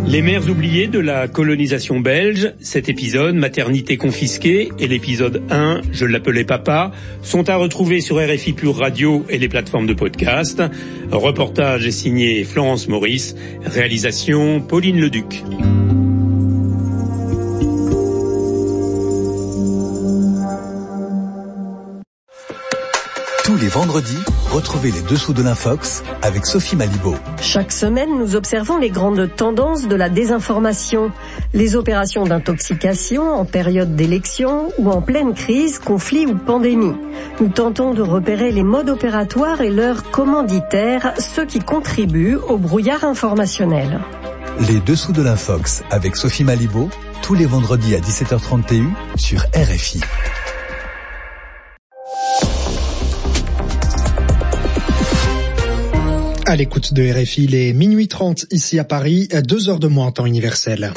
Les mères oubliées de la colonisation belge, cet épisode, Maternité confisquée, et l'épisode 1, Je l'appelais papa, sont à retrouver sur RFI Pure Radio et les plateformes de podcast. Reportage est signé Florence Maurice, réalisation Pauline Leduc. Tous les vendredis, retrouvez les dessous de l'Infox avec Sophie Malibaud. Chaque semaine, nous observons les grandes tendances de la désinformation. Les opérations d'intoxication en période d'élection ou en pleine crise, conflit ou pandémie. Nous tentons de repérer les modes opératoires et leurs commanditaires, ceux qui contribuent au brouillard informationnel. Les dessous de l'Infox avec Sophie Malibaud, tous les vendredis à 17h30 TU sur RFI. À l'écoute de RFI, il est minuit 30 ici à Paris, 2 heures de moins en temps universel.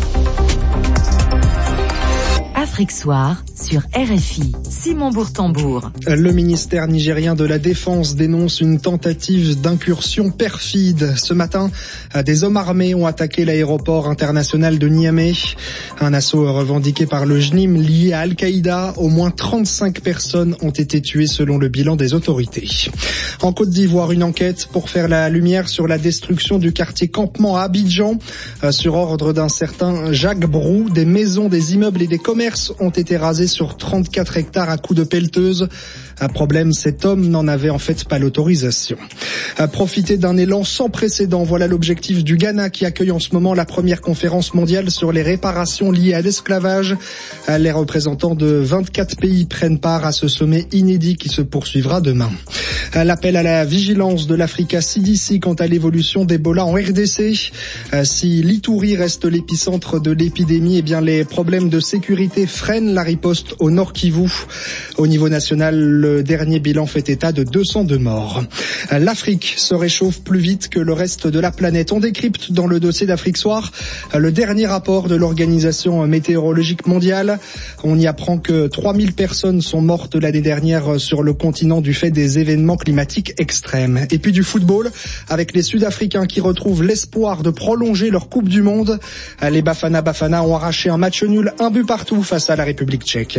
Afrique Soir sur RFI. Simon Bourtambour. Le ministère nigérien de la Défense dénonce une tentative d'incursion perfide. Ce matin, des hommes armés ont attaqué l'aéroport international de Niamey. Un assaut revendiqué par le JNIM lié à Al-Qaïda. Au moins 35 personnes ont été tuées selon le bilan des autorités. En Côte d'Ivoire, une enquête pour faire la lumière sur la destruction du quartier Campement à Abidjan. Sur ordre d'un certain Jacques Brou, des maisons, des immeubles et des commerces ont été rasés sur 34 hectares à coups de pelleteuse. Un problème, cet homme n'en avait en fait pas l'autorisation. Profiter d'un élan sans précédent, voilà l'objectif du Ghana qui accueille en ce moment la première conférence mondiale sur les réparations liées à l'esclavage. Les représentants de 24 pays prennent part à ce sommet inédit qui se poursuivra demain. L'appel à la vigilance de l'Africa CDC quant à l'évolution d'Ebola en RDC. Si l'Ituri reste l'épicentre de l'épidémie, eh bien les problèmes de sécurité freinent la riposte au Nord Kivu. Au niveau national, le dernier bilan fait état de 202 morts. L'Afrique se réchauffe plus vite que le reste de la planète. On décrypte dans le dossier d'Afrique Soir le dernier rapport de l'Organisation météorologique mondiale. On y apprend que 3000 personnes sont mortes l'année dernière sur le continent du fait des événements climatiques extrêmes. Et puis du football, avec les Sud-Africains qui retrouvent l'espoir de prolonger leur Coupe du Monde. Les Bafana ont arraché un match nul, 1 but partout face à la République tchèque.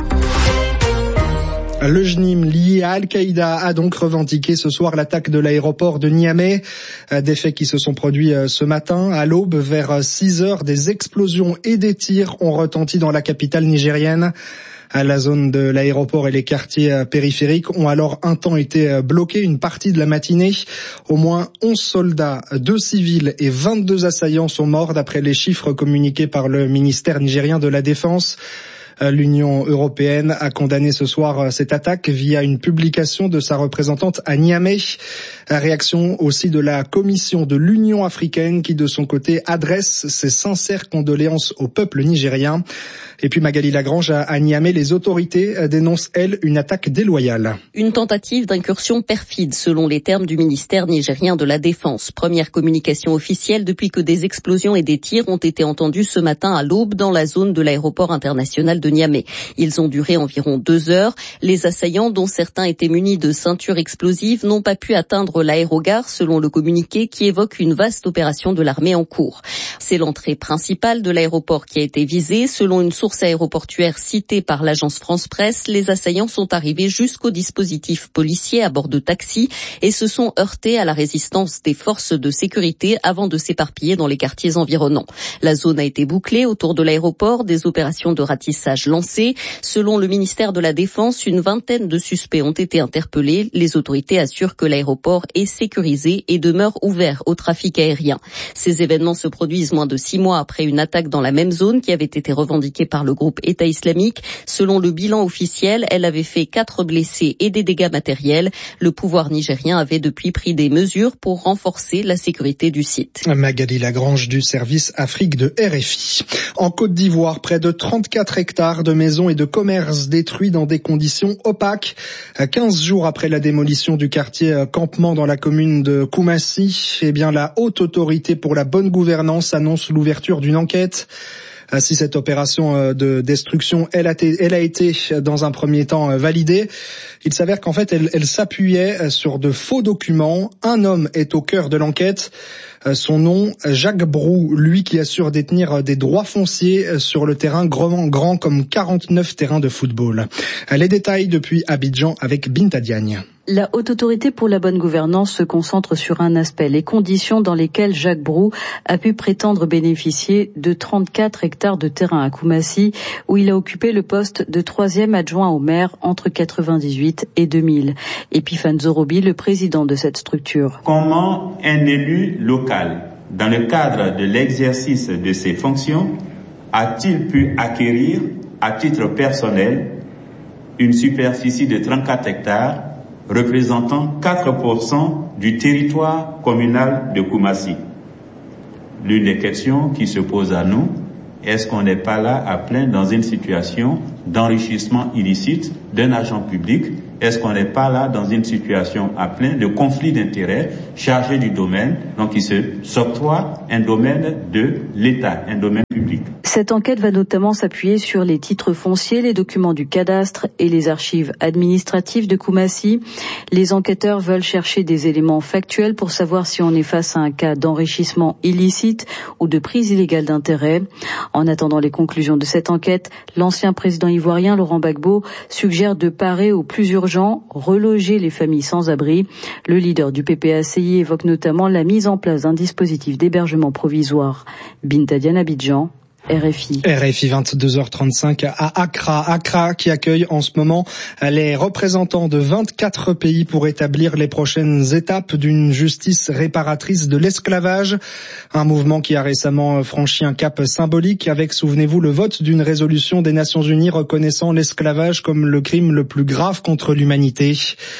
Le JNIM lié à Al-Qaïda a donc revendiqué ce soir l'attaque de l'aéroport de Niamey. Des faits qui se sont produits ce matin. À l'aube, vers 6 heures, des explosions et des tirs ont retenti dans la capitale nigérienne. La zone de l'aéroport et les quartiers périphériques ont alors un temps été bloqués une partie de la matinée. Au moins 11 soldats, 2 civils et 22 assaillants sont morts d'après les chiffres communiqués par le ministère nigérien de la Défense. L'Union européenne a condamné ce soir cette attaque via une publication de sa représentante à Niamey. Réaction aussi de la Commission de l'Union africaine qui de son côté adresse ses sincères condoléances au peuple nigérien. Et puis Magali Lagrange à Niamey, les autorités dénoncent, elles, une attaque déloyale. Une tentative d'incursion perfide selon les termes du ministère nigérien de la Défense. Première communication officielle depuis que des explosions et des tirs ont été entendus ce matin à l'aube dans la zone de l'aéroport international de Niamey. Ils ont duré environ 2 heures. Les assaillants, dont certains étaient munis de ceintures explosives, n'ont pas pu atteindre l'aérogare selon le communiqué qui évoque une vaste opération de l'armée en cours. C'est l'entrée principale de l'aéroport qui a été visée. Selon une source aéroportuaire citée par l'agence France Presse, les assaillants sont arrivés jusqu'au dispositif policier à bord de taxis et se sont heurtés à la résistance des forces de sécurité avant de s'éparpiller dans les quartiers environnants. La zone a été bouclée autour de l'aéroport, des opérations de ratissage lancées. Selon le ministère de la Défense, une vingtaine de suspects ont été interpellés. Les autorités assurent que l'aéroport est sécurisé et demeure ouvert au trafic aérien. Ces événements se produisent moins de 6 mois après une attaque dans la même zone qui avait été revendiquée par le groupe État islamique. Selon le bilan officiel, elle avait fait 4 blessés et des dégâts matériels. Le pouvoir nigérien avait depuis pris des mesures pour renforcer la sécurité du site. Magali Lagrange du service Afrique de RFI. En Côte d'Ivoire, près de 34 hectares de maisons et de commerces détruits dans des conditions opaques. 15 jours après la démolition du quartier Campement dans la commune de Koumassi, eh bien la haute autorité pour la bonne gouvernance annonce l'ouverture d'une enquête. Si cette opération de destruction, elle a été dans un premier temps validée, il s'avère qu'en fait elle s'appuyait sur de faux documents. Un homme est au cœur de l'enquête. Son nom, Jacques Brou, lui qui assure détenir des droits fonciers sur le terrain grand comme 49 terrains de football. Les détails depuis Abidjan avec Binta Diagne. La Haute Autorité pour la bonne gouvernance se concentre sur un aspect, les conditions dans lesquelles Jacques Brou a pu prétendre bénéficier de 34 hectares de terrain à Koumassi, où il a occupé le poste de 3e adjoint au maire entre 1998 et 2000. Epiphane Zorobi, le président de cette structure. Comment un élu local, dans le cadre de l'exercice de ses fonctions, a-t-il pu acquérir, à titre personnel, une superficie de 34 hectares représentant 4% du territoire communal de Koumassi? L'une des questions qui se pose à nous, est-ce qu'on n'est pas là à plein dans une situation d'enrichissement illicite d'un agent public? Est-ce qu'on n'est pas là dans une situation à plein de conflit d'intérêts chargé du domaine, donc il s'octroie un domaine de l'État, un domaine public? Cette enquête va notamment s'appuyer sur les titres fonciers, les documents du cadastre et les archives administratives de Koumassi. Les enquêteurs veulent chercher des éléments factuels pour savoir si on est face à un cas d'enrichissement illicite ou de prise illégale d'intérêt. En attendant les conclusions de cette enquête, l'ancien président ivoirien Laurent Gbagbo suggère de parer au plus urgent, reloger les familles sans abri. Le leader du PPACI évoque notamment la mise en place d'un dispositif d'hébergement provisoire. Binta Diagne, Abidjan. RFI 22h35 à Accra qui accueille en ce moment les représentants de 24 pays pour établir les prochaines étapes d'une justice réparatrice de l'esclavage. Un mouvement qui a récemment franchi un cap symbolique avec, souvenez-vous, le vote d'une résolution des Nations Unies reconnaissant l'esclavage comme le crime le plus grave contre l'humanité.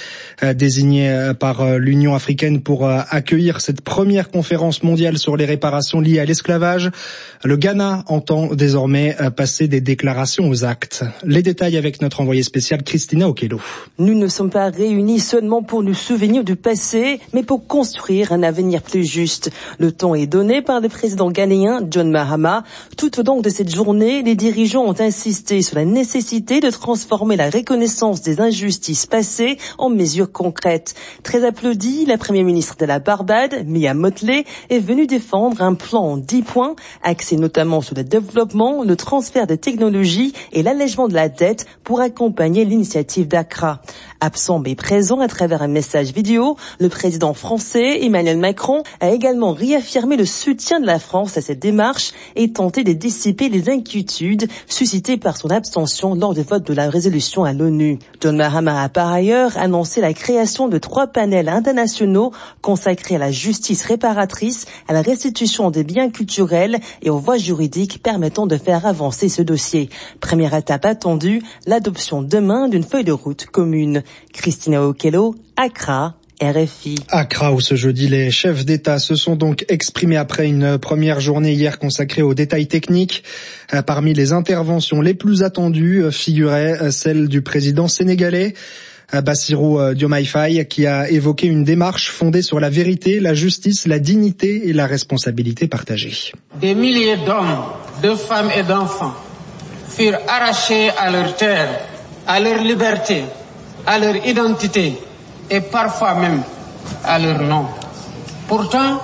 Désigné par l'Union africaine pour accueillir cette première conférence mondiale sur les réparations liées à l'esclavage, le Ghana entend désormais passer des déclarations aux actes. Les détails avec notre envoyée spéciale Christina Okello. Nous ne sommes pas réunis seulement pour nous souvenir du passé, mais pour construire un avenir plus juste. Le ton est donné par le président ghanéen John Mahama. Tout au long de cette journée, les dirigeants ont insisté sur la nécessité de transformer la reconnaissance des injustices passées en mesures concrètes. Très applaudie, la première ministre de la Barbade, Mia Mottley, est venue défendre un plan en 10 points, axé notamment sur le développement, le transfert de technologies et l'allègement de la dette pour accompagner l'initiative d'Accra. Absent mais présent à travers un message vidéo, le président français Emmanuel Macron a également réaffirmé le soutien de la France à cette démarche et tenté de dissiper les inquiétudes suscitées par son abstention lors du vote de la résolution à l'ONU. John Mahama a par ailleurs annoncé la création de 3 panels internationaux consacrés à la justice réparatrice, à la restitution des biens culturels et aux voies juridiques permettant de faire avancer ce dossier. Première étape attendue, l'adoption demain d'une feuille de route commune. Christina Okello, Accra, RFI. Accra, où ce jeudi les chefs d'État se sont donc exprimés après une première journée hier consacrée aux détails techniques. Parmi les interventions les plus attendues figurait celle du président sénégalais Bassirou Diomaye Faye, qui a évoqué une démarche fondée sur la vérité, la justice, la dignité et la responsabilité partagée. Des milliers d'hommes, de femmes et d'enfants furent arrachés à leur terre, à leur liberté, à leur identité et parfois même à leur nom. Pourtant,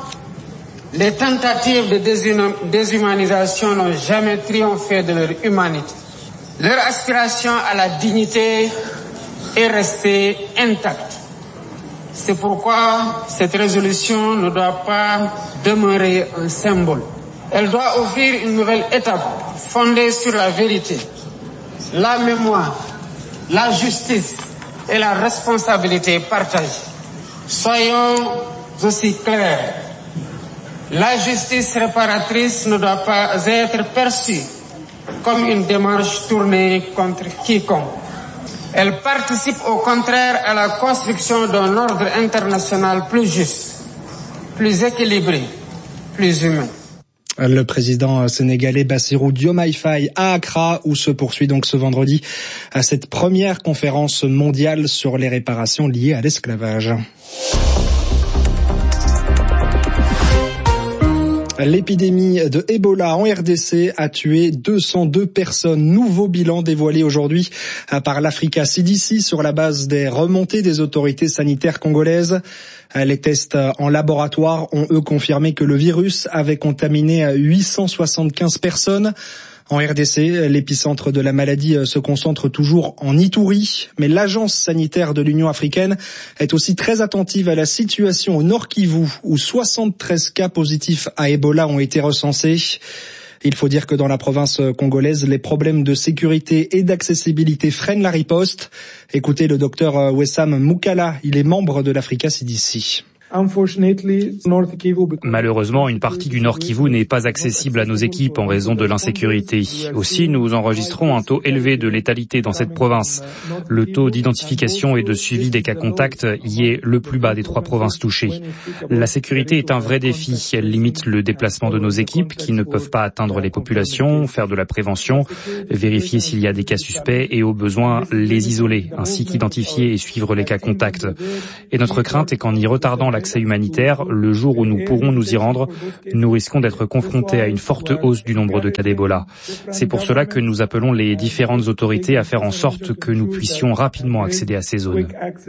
les tentatives de déshumanisation n'ont jamais triomphé de leur humanité. Leur aspiration à la dignité est restée intacte. C'est pourquoi cette résolution ne doit pas demeurer un symbole. Elle doit ouvrir une nouvelle étape fondée sur la vérité, la mémoire, la justice et la responsabilité partagée. Soyons aussi clairs. La justice réparatrice ne doit pas être perçue comme une démarche tournée contre quiconque. Elle participe au contraire à la construction d'un ordre international plus juste, plus équilibré, plus humain. Le président sénégalais Bassirou Diomaye Faye à Accra, où se poursuit donc ce vendredi cette première conférence mondiale sur les réparations liées à l'esclavage. L'épidémie de Ebola en RDC a tué 202 personnes. Nouveau bilan dévoilé aujourd'hui par l'Africa CDC sur la base des remontées des autorités sanitaires congolaises. Les tests en laboratoire ont eux confirmé que le virus avait contaminé 875 personnes. En RDC, l'épicentre de la maladie se concentre toujours en Ituri, mais l'agence sanitaire de l'Union africaine est aussi très attentive à la situation au Nord Kivu, où 73 cas positifs à Ebola ont été recensés. Il faut dire que dans la province congolaise, les problèmes de sécurité et d'accessibilité freinent la riposte. Écoutez le docteur Wessam Moukala, il est membre de l'Africa CDC. Malheureusement, une partie du Nord Kivu n'est pas accessible à nos équipes en raison de l'insécurité. Aussi, nous enregistrons un taux élevé de létalité dans cette province. Le taux d'identification et de suivi des cas contacts y est le plus bas des 3 provinces touchées. La sécurité est un vrai défi. Elle limite le déplacement de nos équipes qui ne peuvent pas atteindre les populations, faire de la prévention, vérifier s'il y a des cas suspects et au besoin les isoler, ainsi qu'identifier et suivre les cas contacts. Et notre crainte est qu'en y retardant l'accès humanitaire, le jour où nous pourrons nous y rendre, nous risquons d'être confrontés à une forte hausse du nombre de cas d'Ebola. C'est pour cela que nous appelons les différentes autorités à faire en sorte que nous puissions rapidement accéder à ces zones.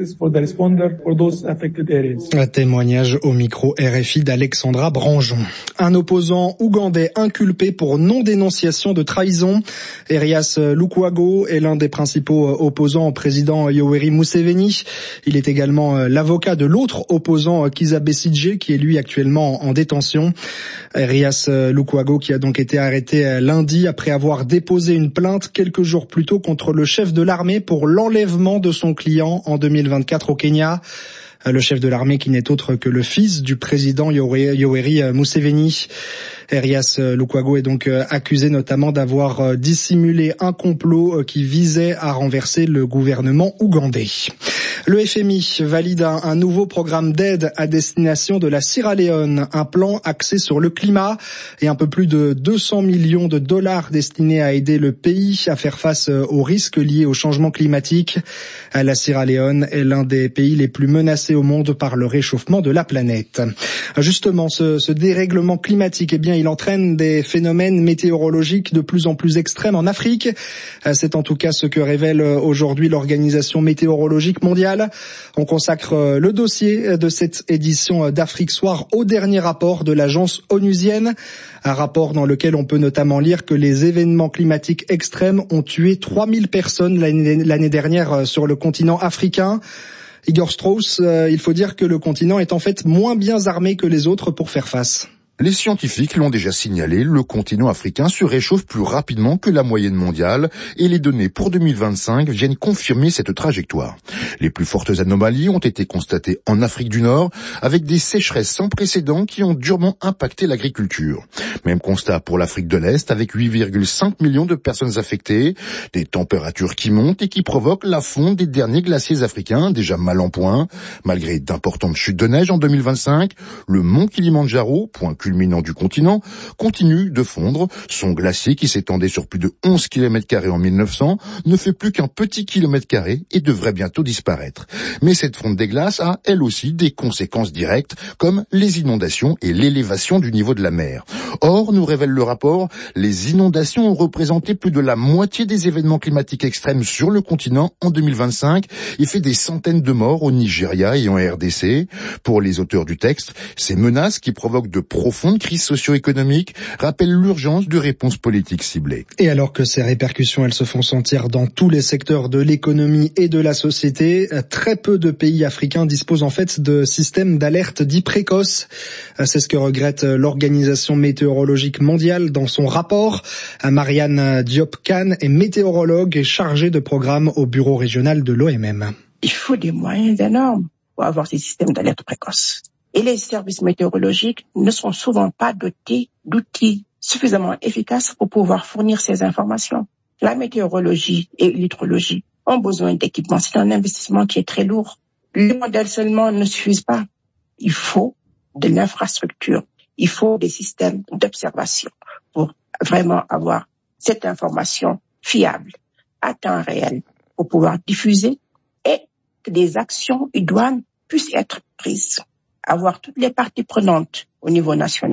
Un témoignage au micro RFI d'Alexandra Branjon. Un opposant ougandais inculpé pour non-dénonciation de trahison. Erias Lukwago est l'un des principaux opposants au président Yoweri Museveni. Il est également l'avocat de l'autre opposant Kizza Besigye, qui est lui actuellement en détention. Erias Lukwago qui a donc été arrêté lundi après avoir déposé une plainte quelques jours plus tôt contre le chef de l'armée pour l'enlèvement de son client en 2024 au Kenya. Le chef de l'armée qui n'est autre que le fils du président Yoweri Museveni. Erias Lukwago est donc accusé notamment d'avoir dissimulé un complot qui visait à renverser le gouvernement ougandais. Le FMI valide un nouveau programme d'aide à destination de la Sierra Leone, un plan axé sur le climat et un peu plus de 200 millions de dollars destinés à aider le pays à faire face aux risques liés au changement climatique. La Sierra Leone est l'un des pays les plus menacés au monde par le réchauffement de la planète. Justement, ce dérèglement climatique, il entraîne des phénomènes météorologiques de plus en plus extrêmes en Afrique. C'est en tout cas ce que révèle aujourd'hui l'Organisation météorologique mondiale. On consacre le dossier de cette édition d'Afrique Soir au dernier rapport de l'agence onusienne. Un rapport dans lequel on peut notamment lire que les événements climatiques extrêmes ont tué 3000 personnes l'année dernière sur le continent africain. Igor Strauss, il faut dire que le continent est en fait moins bien armé que les autres pour faire face. Les scientifiques l'ont déjà signalé, le continent africain se réchauffe plus rapidement que la moyenne mondiale et les données pour 2025 viennent confirmer cette trajectoire. Les plus fortes anomalies ont été constatées en Afrique du Nord avec des sécheresses sans précédent qui ont durement impacté l'agriculture. Même constat pour l'Afrique de l'Est avec 8,5 millions de personnes affectées, des températures qui montent et qui provoquent la fonte des derniers glaciers africains déjà mal en point. Malgré d'importantes chutes de neige en 2025, le mont Kilimandjaro, point culminant du continent, continue de fondre. Son glacier, qui s'étendait sur plus de 11 km² en 1900, ne fait plus qu'un petit kilomètre carré et devrait bientôt disparaître. Mais cette fonte des glaces a, elle aussi, des conséquences directes, comme les inondations et l'élévation du niveau de la mer. Or, nous révèle le rapport, les inondations ont représenté plus de la moitié des événements climatiques extrêmes sur le continent en 2025 et fait des centaines de morts au Nigeria et en RDC. Pour les auteurs du texte, ces menaces qui provoquent de profondes crises socio-économiques rappellent l'urgence de réponses politiques ciblées. Et alors que ces répercussions, elles se font sentir dans tous les secteurs de l'économie et de la société, très peu de pays africains disposent en fait de systèmes d'alerte dits précoces. C'est ce que regrette l'Organisation météorologique mondiale dans son rapport. Marianne Diop-Khan est météorologue et chargée de programme au bureau régional de l'OMM. Il faut des moyens énormes pour avoir ces systèmes d'alerte précoce. Et les services météorologiques ne sont souvent pas dotés d'outils suffisamment efficaces pour pouvoir fournir ces informations. La météorologie et l'hydrologie ont besoin d'équipements. C'est un investissement qui est très lourd. Les modèles seulement ne suffisent pas. Il faut de l'infrastructure. Il faut des systèmes d'observation pour vraiment avoir cette information fiable, à temps réel, pour pouvoir diffuser et que des actions idoines puissent être prises. Avoir toutes les parties prenantes au niveau national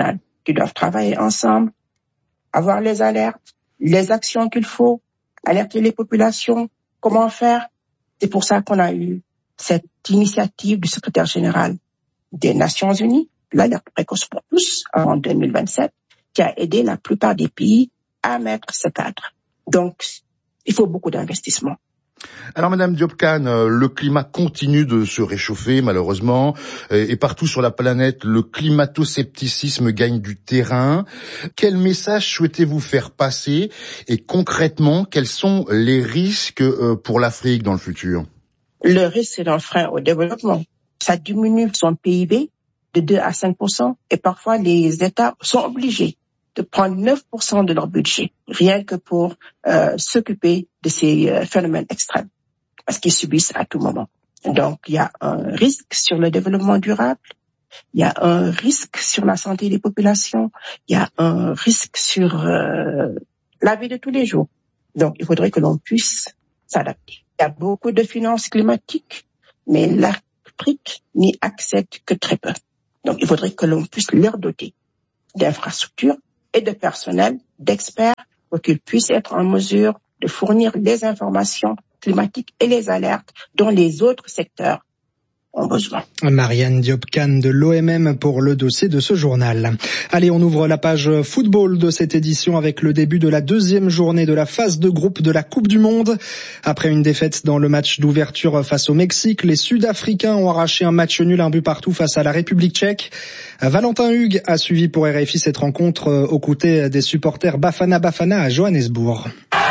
qui doivent travailler ensemble, avoir les alertes, les actions qu'il faut, alerter les populations, comment faire. C'est pour ça qu'on a eu cette initiative du secrétaire général des Nations Unies, l'alerte précoce pour tous, en 2027, qui a aidé la plupart des pays à mettre ce cadre. Donc, il faut beaucoup d'investissement. Alors Madame Diop Khan, le climat continue de se réchauffer malheureusement et partout sur la planète le climato-scepticisme gagne du terrain. Quel message souhaitez-vous faire passer et concrètement quels sont les risques pour l'Afrique dans le futur? Le risque c'est un frein au développement. Ça diminue son PIB de 2 à 5% et parfois les États sont obligés de prendre 9% de leur budget, rien que pour s'occuper de ces phénomènes extrêmes, parce qu'ils subissent à tout moment. Donc, il y a un risque sur le développement durable, il y a un risque sur la santé des populations, il y a un risque sur la vie de tous les jours. Donc, il faudrait que l'on puisse s'adapter. Il y a beaucoup de finances climatiques, mais l'Afrique n'y accède que très peu. Donc, il faudrait que l'on puisse leur doter d'infrastructures et de personnel, d'experts, pour qu'ils puissent être en mesure de fournir les informations climatiques et les alertes dont les autres secteurs ont besoin. Marianne Diop Khan de l'OMM pour le dossier de ce journal. Allez, on ouvre la page football de cette édition avec le début de la deuxième journée de la phase de groupe de la Coupe du Monde. Après une défaite dans le match d'ouverture face au Mexique, les Sud-Africains ont arraché un match nul, un but partout face à la République tchèque. Valentin Hugues a suivi pour RFI cette rencontre aux côtés des supporters Bafana Bafana à Johannesburg.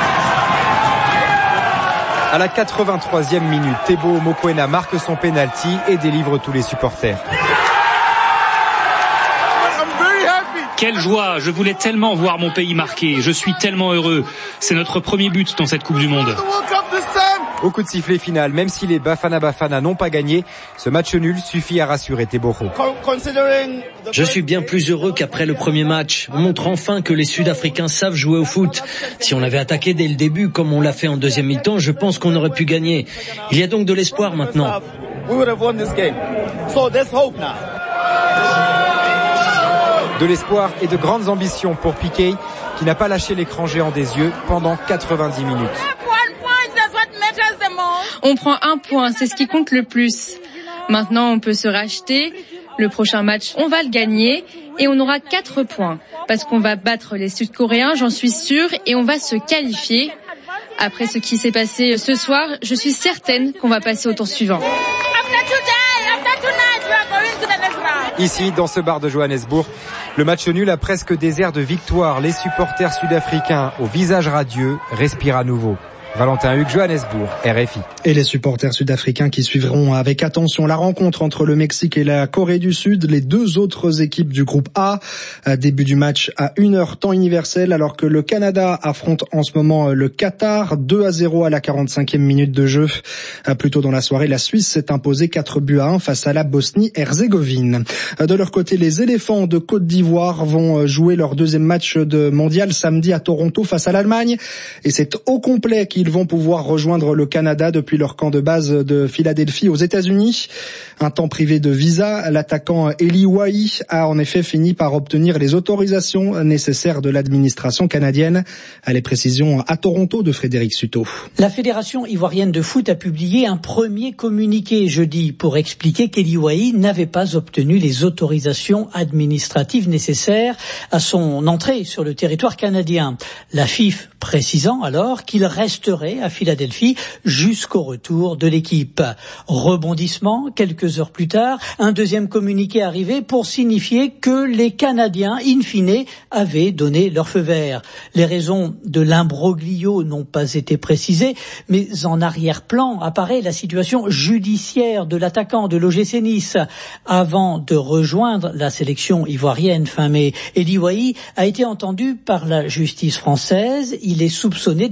À la 83e minute, Teboho Mokoena marque son penalty et délivre tous les supporters. Quelle joie, je voulais tellement voir mon pays marquer, je suis tellement heureux. C'est notre premier but dans cette Coupe du Monde. Au coup de sifflet final, même si les Bafana Bafana n'ont pas gagné, ce match nul suffit à rassurer Teboho. Je suis bien plus heureux qu'après le premier match. On montre enfin que les Sud-Africains savent jouer au foot. Si on avait attaqué dès le début, comme on l'a fait en deuxième mi-temps, je pense qu'on aurait pu gagner. Il y a donc de l'espoir maintenant. De l'espoir et de grandes ambitions pour Piqué, qui n'a pas lâché l'écran géant des yeux pendant 90 minutes. On prend un point, c'est ce qui compte le plus. Maintenant, on peut se racheter. Le prochain match, on va le gagner et on aura 4 points. Parce qu'on va battre les Sud-Coréens, j'en suis sûre, et on va se qualifier. Après ce qui s'est passé ce soir, je suis certaine qu'on va passer au tour suivant. Ici, dans ce bar de Johannesburg, le match nul a presque des airs de victoire. Les supporters sud-africains, au visage radieux, respirent à nouveau. Valentin Hugues, Johannesburg, RFI. Et les supporters sud-africains qui suivront avec attention la rencontre entre le Mexique et la Corée du Sud, les deux autres équipes du groupe A. Début du match à 1h temps universel, alors que le Canada affronte en ce moment le Qatar, 2-0 à la 45e minute de jeu. Plus tôt dans la soirée, la Suisse s'est imposée 4-1 face à la Bosnie-Herzégovine. De leur côté, les éléphants de Côte d'Ivoire vont jouer leur deuxième match de mondial samedi à Toronto face à l'Allemagne. Et c'est au complet qu'ils vont pouvoir rejoindre le Canada depuis leur camp de base de Philadelphie aux États-Unis. Un temps privé de visa, l'attaquant Eli Wahi a en effet fini par obtenir les autorisations nécessaires de l'administration canadienne. Les précisions à Toronto de Frédéric Suto. La Fédération ivoirienne de foot a publié un premier communiqué jeudi pour expliquer qu'Eli Wahi n'avait pas obtenu les autorisations administratives nécessaires à son entrée sur le territoire canadien. La FIF précisant alors qu'il resterait à Philadelphie jusqu'au retour de l'équipe. Rebondissement, quelques heures plus tard, un deuxième communiqué arrivait pour signifier que les Canadiens, in fine, avaient donné leur feu vert. Les raisons de l'imbroglio n'ont pas été précisées, mais en arrière-plan apparaît la situation judiciaire de l'attaquant de l'OGC Nice. Avant de rejoindre la sélection ivoirienne fin mai, Eli Wahi a été entendu par la justice française. Il est soupçonné